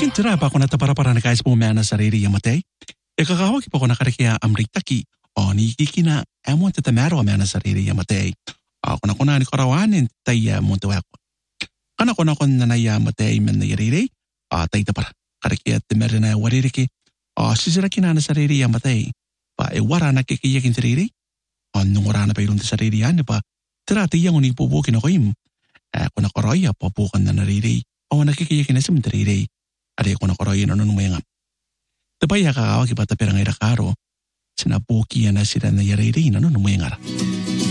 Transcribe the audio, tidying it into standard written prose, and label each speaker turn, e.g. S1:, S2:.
S1: tira pa ako natapara-para na guys pumana sa riri yamatay. Ikakawag pa ako nakarikiya amritaki. O ni kikina amon tatamero amana sa riri yamatay. Ako na kuna ni karawanin tayo muntawa ko. Kana ko na kon na yamatay men na riri. Tayo tapara. Karikiya timere na waririki. Sisiraki na sa riri yamatay. Pa wara na kikiyakin sa riri. Nung wara na pa ilong sa riri yan pa. Tira tiyang uning pubukin ako im. Ako na koroya papukan na nariri. O nakikiyakin na sa mandariri. Ari ko na koroy na nung mayangap. Tapaya kakawag iba tapirang irakaro. Sinapukiya na sila na yariri na nung mayangara.